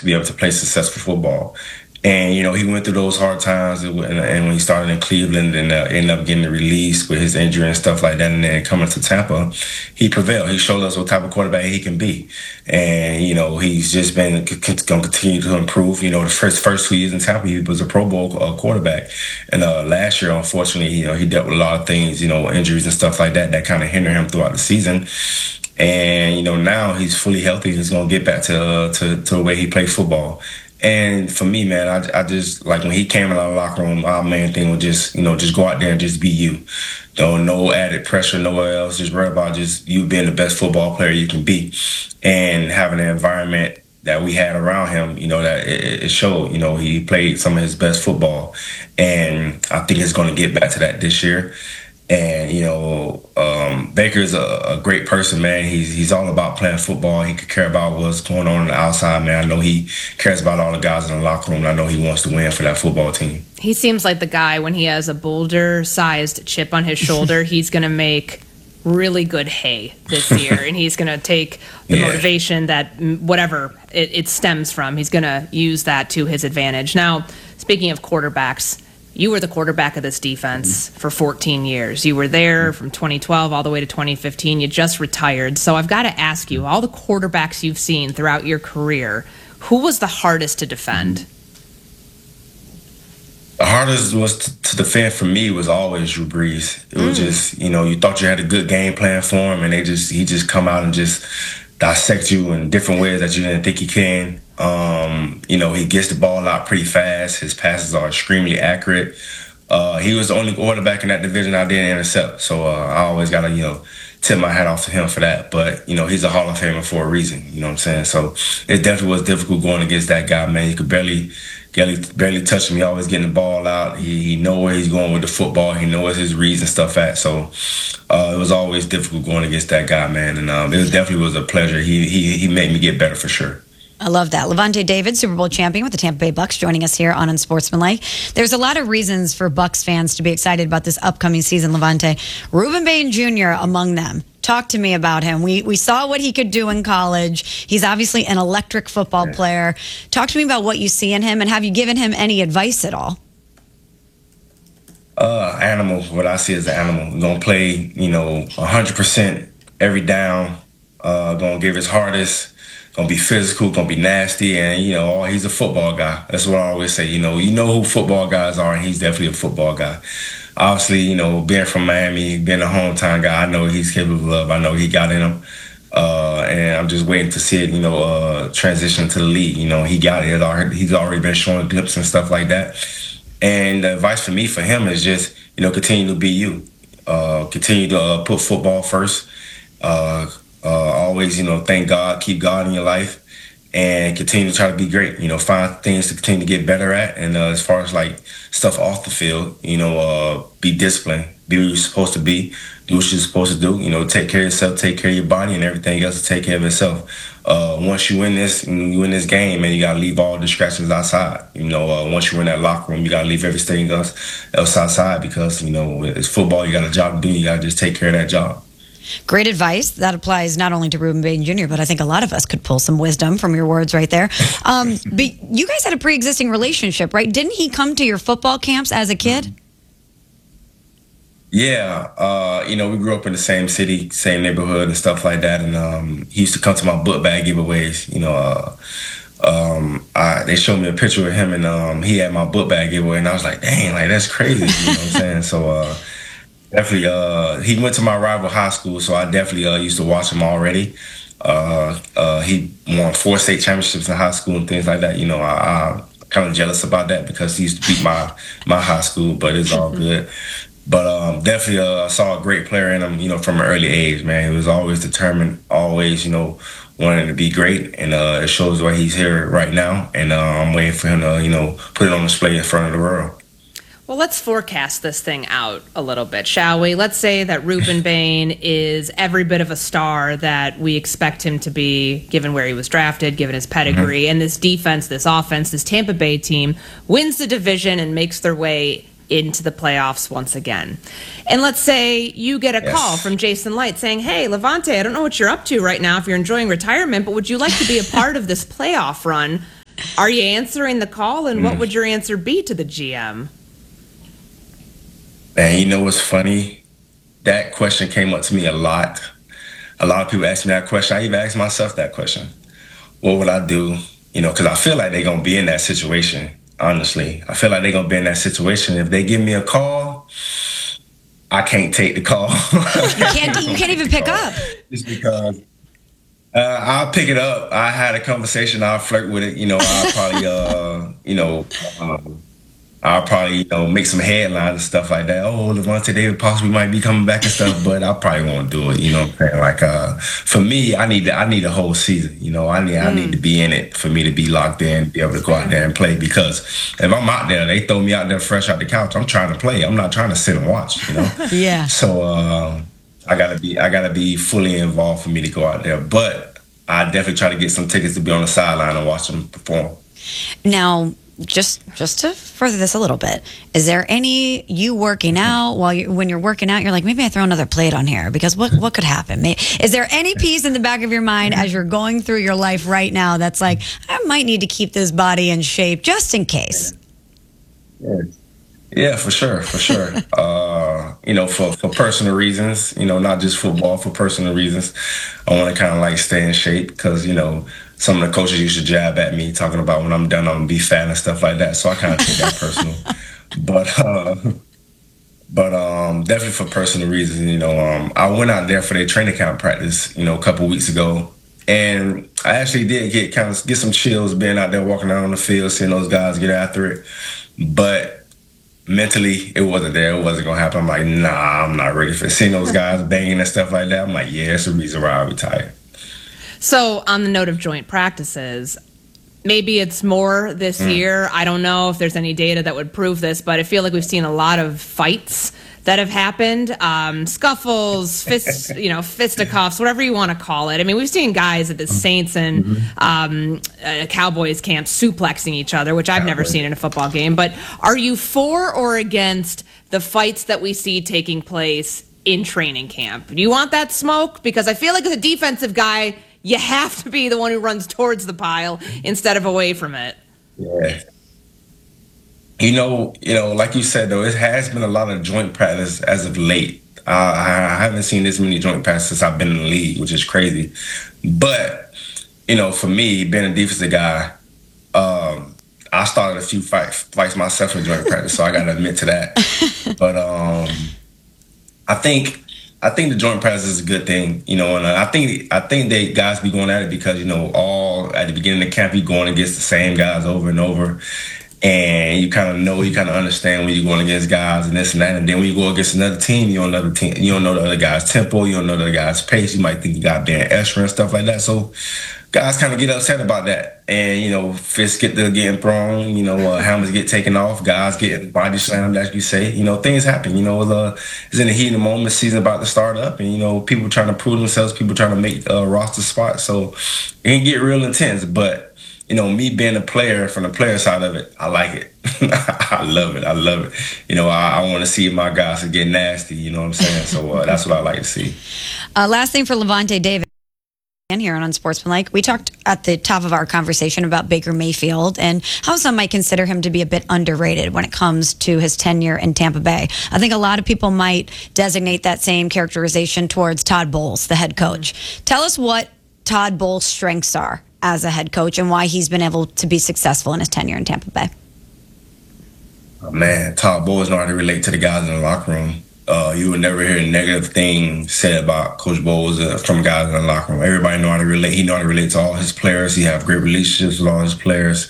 to be able to play successful football. And, he went through those hard times and when he started in Cleveland and ended up getting released with his injury and stuff like that. And then coming to Tampa, he prevailed. He showed us what type of quarterback he can be. And, he's just been going to continue to improve. The first 2 years in Tampa, he was a Pro Bowl quarterback. And last year, unfortunately, he dealt with a lot of things, injuries and stuff like that kind of hindered him throughout the season. And, now he's fully healthy. He's going to get back to the way he played football. And for me, man, I just, like, when he came in our locker room, our main thing was just go out there and just be you. No added pressure, nowhere else. Just worry about just you being the best football player you can be. And having an environment that we had around him, that it showed, he played some of his best football. And I think it's going to get back to that this year. And, Baker's a great person, man. He's all about playing football. He could care about what's going on the outside, man. I know he cares about all the guys in the locker room. I know he wants to win for that football team. He seems like the guy, when he has a boulder-sized chip on his shoulder, he's going to make really good hay this year. And he's going to take the motivation that whatever it stems from, he's going to use that to his advantage. Now, speaking of quarterbacks, you were the quarterback of this defense for 14 years. You were there from 2012 all the way to 2015. You just retired. So I've got to ask you, all the quarterbacks you've seen throughout your career, who was the hardest to defend? The hardest was to defend for me was always Drew Brees. It was just, you thought you had a good game plan for him, and he just come out and just dissect you in different ways that you didn't think he can. He gets the ball out pretty fast. His passes are extremely accurate. He was the only quarterback in that division I didn't intercept. So I always got to, tip my hat off to him for that. But, he's a Hall of Famer for a reason. You know what I'm saying? So it definitely was difficult going against that guy, man. He could barely touch him. He always getting the ball out. He know where he's going with the football. He knows his reads and stuff at. So it was always difficult going against that guy, man. And it definitely was a pleasure. He made me get better for sure. I love that. Lavonte David, Super Bowl champion with the Tampa Bay Bucks, joining us here on Unsportsmanlike. There's a lot of reasons for Bucks fans to be excited about this upcoming season, Lavonte. Rueben Bain Jr. among them. Talk to me about him. We saw what he could do in college. He's obviously an electric football player. Talk to me about what you see in him, and have you given him any advice at all? Animal. What I see as an animal. Gonna play, 100% every down. Gonna give his hardest. Gonna be physical, gonna be nasty, and he's a football guy. That's what I always say. You know who football guys are, and he's definitely a football guy. Obviously, being from Miami, being a hometown guy, I know he's capable of. I know he got in him, and I'm just waiting to see it. Transition to the league. He got it. He's already been showing glimpses and stuff like that. And the advice for him is just continue to be you. Continue to put football first. Always, thank God, keep God in your life, and continue to try to be great. Find things to continue to get better at. And as far as like stuff off the field, be disciplined, be who you're supposed to be, do what you're supposed to do. Take care of yourself, take care of your body, and everything else to take care of itself. Once you win this game, man, you gotta leave all distractions outside. Once you're in that locker room, you gotta leave everything else outside because it's football. You got a job to do. You gotta just take care of that job. Great advice. That applies not only to Rueben Bain Jr., but I think a lot of us could pull some wisdom from your words right there. But you guys had a pre-existing relationship, right? Didn't he come to your football camps as a kid? Yeah. We grew up in the same city, same neighborhood and stuff like that. And he used to come to my book bag giveaways. They showed me a picture of him, and he had my book bag giveaway. And I was like, dang, like that's crazy. You know what I'm saying? So, definitely, he went to my rival high school, so I definitely used to watch him already. He won 4 state championships in high school and things like that. I'm kind of jealous about that because he used to beat my high school, but it's all good. But definitely, I saw a great player in him, from an early age, man. He was always determined, always, wanting to be great, and it shows why he's here right now. And I'm waiting for him to, put it on display in front of the world. Well, let's forecast this thing out a little bit, shall we? Let's say that Rueben Bain is every bit of a star that we expect him to be, given where he was drafted, given his pedigree, and this defense, this offense, this Tampa Bay team wins the division and makes their way into the playoffs once again. And let's say you get a call from Jason Licht saying, hey, Lavonte, I don't know what you're up to right now if you're enjoying retirement, but would you like to be a part of this playoff run? Are you answering the call, and what would your answer be to the GM? And you know what's funny? That question came up to me a lot. A lot of people ask me that question. I even ask myself that question. What would I do? You know, because I feel like they're going to be in that situation, honestly. I feel like they're going to be in that situation. If they give me a call, I can't take the call. You can't even pick up. Just because I'll pick it up. I had a conversation. I'll flirt with it. You know, I'll probably, I'll probably, make some headlines and stuff like that. Oh, Lavonte David possibly might be coming back and stuff, but I probably won't do it. You know what I'm saying? Like, for me, I need a whole season. You know, I need to be in it for me to be locked in, be able to go out there and play. Because if I'm out there, they throw me out there fresh out the couch. I'm trying to play. I'm not trying to sit and watch. You know? Yeah. So I gotta be fully involved for me to go out there. But I definitely try to get some tickets to be on the sideline and watch them perform. Now, just to further this a little bit, is there any you working out when you're working out, you're like, maybe I throw another plate on here because what could happen? Is there any piece in the back of your mind as you're going through your life right now that's like, I might need to keep this body in shape just in case? Yeah, for sure. For personal reasons, not just football, for personal reasons, I want to kind of like stay in shape because, some of the coaches used to jab at me talking about when I'm done, I'm going to be fat and stuff like that. So I kind of take that personal. But definitely for personal reasons, I went out there for their training camp practice, a couple weeks ago. And I actually did get some chills being out there walking out on the field, seeing those guys get after it. But mentally, it wasn't there. It wasn't going to happen. I'm like, nah, I'm not ready for it. Seeing those guys banging and stuff like that, I'm like, yeah, it's the reason why I retired. So on the note of joint practices, maybe it's more this year. I don't know if there's any data that would prove this, but I feel like we've seen a lot of fights that have happened, scuffles, fisticuffs, whatever you want to call it. I mean, we've seen guys at the Saints and Cowboys camp suplexing each other, which I've never seen in a football game. But are you for or against the fights that we see taking place in training camp? Do you want that smoke? Because I feel like as a defensive guy, you have to be the one who runs towards the pile instead of away from it. Yeah. Like you said, though, it has been a lot of joint practice as of late. I haven't seen this many joint practices since I've been in the league, which is crazy. But, for me, being a defensive guy, I started a few fights myself in joint practice, so I got to admit to that. But I think the joint practice is a good thing, and I think they guys be going at it because, all at the beginning of the camp, you're going against the same guys over and over. And you kind of understand when you're going against guys and this and that. And then when you go against another team, you don't know the other guy's tempo, you don't know the other guy's pace. You might think you got Ben Escher and stuff like that. So guys kind of get upset about that. And, fists get getting thrown, helmets get taken off, guys get body slammed, as you say. Things happen. It's in the heat of the moment, season about to start up. And, people trying to prove themselves, people trying to make roster spots. So it can get real intense. But, me being a player from the player side of it, I like it. I love it. I want to see my guys get nasty. You know what I'm saying? So that's what I like to see. Last thing for Lavonte David. Here on Unsportsmanlike, we talked at the top of our conversation about Baker Mayfield and how some might consider him to be a bit underrated when it comes to his tenure in Tampa Bay. I think a lot of people might designate that same characterization towards Todd Bowles, the head coach. Tell us what Todd Bowles' strengths are as a head coach and why he's been able to be successful in his tenure in Tampa Bay. Oh, man, Todd Bowles know how to relate to the guys in the locker room. You would never hear a negative thing said about Coach Bowles from guys in the locker room. Everybody know how to relate. He know how to relate to all his players. He have great relationships with all his players.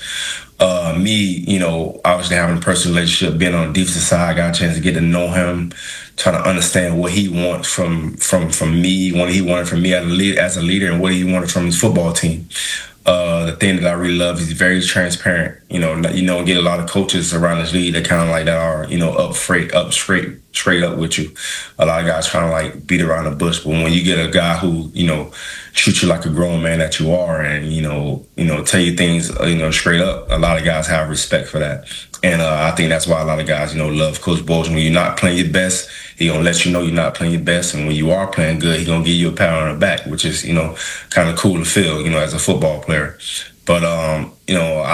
Obviously having a personal relationship, being on the defensive side, I got a chance to get to know him, trying to understand what he wants from me, what he wanted from me as a leader, and what he wanted from his football team. The thing that I really love, he's very transparent. Get a lot of coaches around this league that kind of like that are, straight up with you. A lot of guys trying to like beat around the bush, but when you get a guy who, treat you like a grown man that you are, and tell you things, straight up, a lot of guys have respect for that. And I think that's why a lot of guys, love Coach Bowles. When you're not playing your best, he gonna let you know you're not playing your best, and when you are playing good, he gonna give you a pat on the back, which is, kind of cool to feel, as a football player. But